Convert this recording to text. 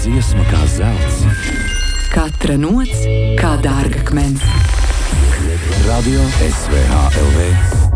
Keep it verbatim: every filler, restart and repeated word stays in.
dziesma kā zelts. Katra nots kā dārgakmens. Radio S V H L V